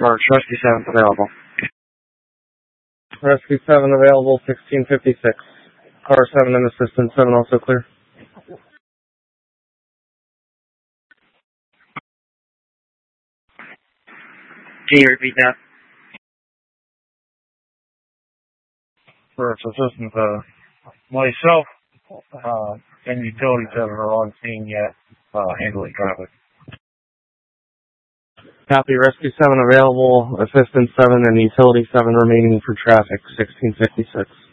March, Rescue 7 available. Rescue 7 available, 1656. Car 7 and assistant 7 also clear. Can you repeat that? First assistant, myself, and utility 7 are on scene yet, handling traffic. Copy, Rescue 7 available, assistant 7 and utility 7 remaining for traffic, 1656.